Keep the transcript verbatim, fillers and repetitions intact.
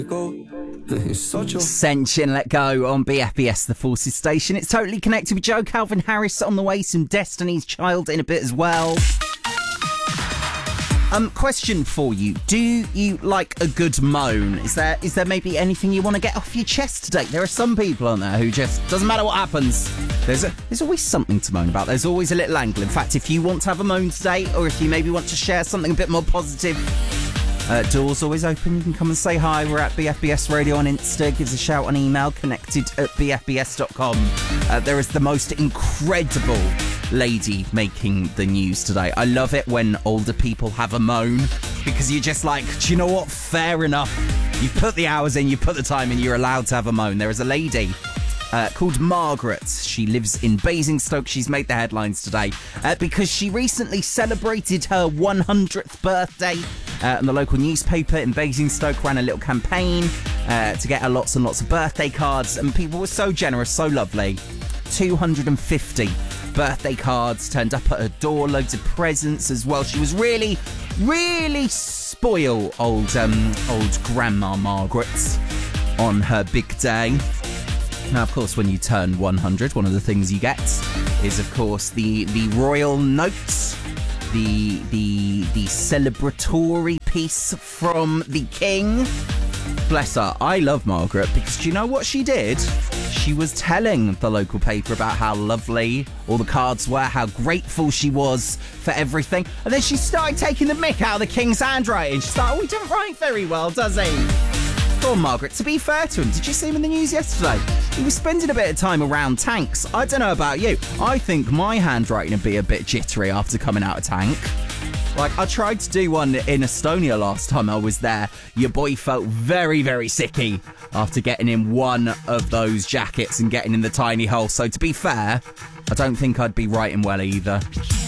Senshin, Let Go on B F B S, the Forces Station. It's Totally Connected with Joe Calvin Harris on the way. Some Destiny's Child in a bit as well. Um, question for you. Do you like a good moan? Is there is there maybe anything you want to get off your chest today? There are some people on there who just, doesn't matter what happens, there's a, there's always something to moan about. There's always a little angle. In fact, if you want to have a moan today, or if you maybe want to share something a bit more positive, Uh, doors always open. You can come and say hi. We're at B F B S Radio on Insta. Give us a shout on email, connected at b f b s dot com. Uh, there is the most incredible lady making the news today. I love it when older people have a moan, because you're just like, do you know what? Fair enough. You put the hours in, you put the time in, you're allowed to have a moan. There is a lady Uh, called Margaret. She lives in Basingstoke. She's made the headlines today uh, because she recently celebrated her one hundredth birthday. Uh, and the local newspaper in Basingstoke ran a little campaign uh, to get her lots and lots of birthday cards, and people were so generous, so lovely. two hundred fifty birthday cards turned up at her door, loads of presents as well. She was really, really spoiled, old, um, old Grandma Margaret, on her big day. Now, of course, when you turn one hundred, one of the things you get is, of course, the, the royal notes, the, the, the celebratory piece from the king. Bless her. I love Margaret because do you know what she did? She was telling the local paper about how lovely all the cards were, how grateful she was for everything. And then she started taking the mick out of the king's handwriting. She's like, oh, he didn't write very well, does he? Go on, Margaret. To be fair to him, did you see him in the news yesterday? He was spending a bit of time around tanks. I don't know about you. I think my handwriting would be a bit jittery after coming out of tank. Like, I tried to do one in Estonia last time I was there. Your boy felt very, very sicky after getting in one of those jackets and getting in the tiny hole. So, to be fair, I don't think I'd be writing well either.